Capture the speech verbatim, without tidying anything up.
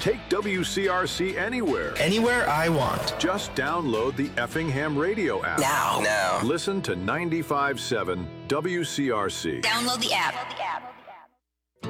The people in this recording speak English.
Take W C R C anywhere. Anywhere I want. Just download the Effingham Radio app. Now. Now. Listen to ninety-five point seven W C R C. Download the app.